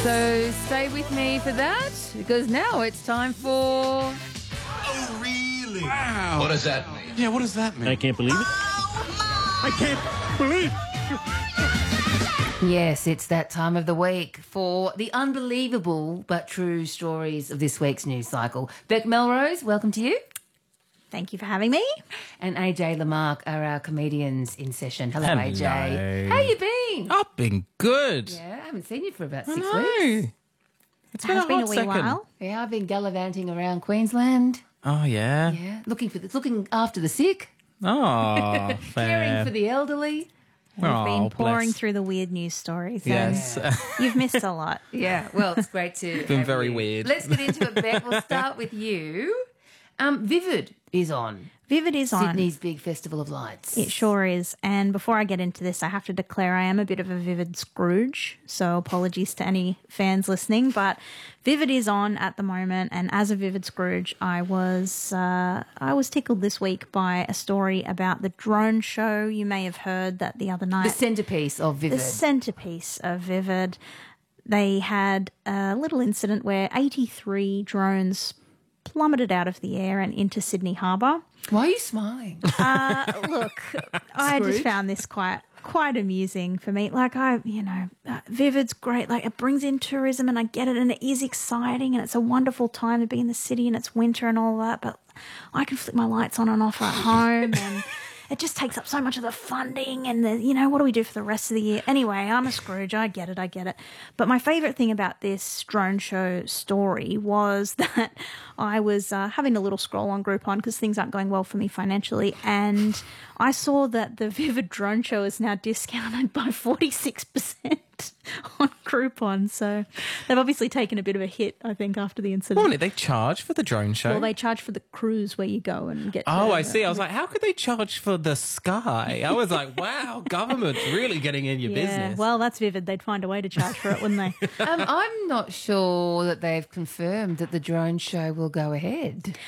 So stay with me for that, because now it's time for... Oh, really? Wow. What does that mean? Yeah, what does that mean? I can't believe it. I can't believe Yes, it's that time of the week for the unbelievable but true stories of this week's news cycle. Beck Melrose, welcome to you. Thank you for having me. And AJ Lamarck are our comedians in session. Hello, Hello. AJ. How you been? I've been good. Yeah, I haven't seen you for about I 6 know. weeks. It's It been has a been hot a wee second. while. Yeah, I've been gallivanting around Queensland. Oh, yeah. Yeah, looking after the sick, Oh, caring for the elderly. We've been pouring bless. through the weird news stories. Yes. You've missed a lot. Yeah, well, it's great to Been have very you. weird. Let's get into it, Beck. We'll start with you. Vivid is on. Vivid is on. Sydney's big festival of lights. It sure is. And before I get into this, I have to declare I am a bit of a Vivid Scrooge. So apologies to any fans listening. But Vivid is on at the moment. And as a Vivid Scrooge, I was tickled this week by a story about the drone show. You may have heard that the other night. The centrepiece of Vivid. The centrepiece of Vivid. They had a little incident where 83 drones plummeted out of the air and into Sydney Harbour. Why are you smiling? Look, I Scrooge? just found this quite amusing for me. Like Vivid's great. Like it brings in tourism, and I get it, and it is exciting, and it's a wonderful time to be in the city, and it's winter and all that. But I can flick my lights on and off at home, and it just takes up so much of the funding, and what do we do for the rest of the year? Anyway, I'm a Scrooge. I get it. But my favourite thing about this drone show story was that I was having a little scroll on Groupon because things aren't going well for me financially, and I saw that the Vivid drone show is now discounted by 46% on Groupon. So they've obviously taken a bit of a hit, I think, after the incident. What did they charge for the drone show? Well, they charge for the cruise where you go and get. Oh, I see. I was like, how could they charge for the sky? I was like, wow, government's really getting in your business. Well, that's Vivid. They'd find a way to charge for it, wouldn't they? I'm not sure that they've confirmed that the drone show will go ahead.